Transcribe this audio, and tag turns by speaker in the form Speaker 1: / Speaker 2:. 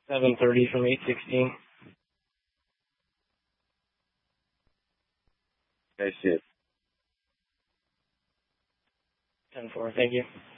Speaker 1: 7:30 from 8:16.
Speaker 2: I see it.
Speaker 1: 10-4. Thank you.